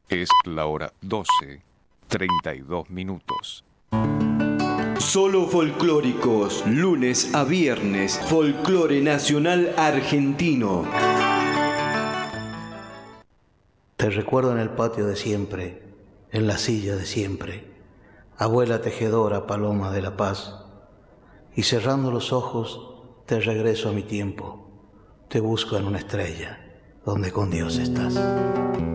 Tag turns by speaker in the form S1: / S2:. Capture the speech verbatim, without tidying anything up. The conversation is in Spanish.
S1: Es la hora doce, treinta y dos minutos.
S2: Solo folclóricos, lunes a viernes, folclore nacional argentino.
S3: Te recuerdo en el patio de siempre, en la silla de siempre, abuela tejedora, paloma de la paz, y cerrando los ojos te regreso a mi tiempo, te busco en una estrella, donde con Dios estás.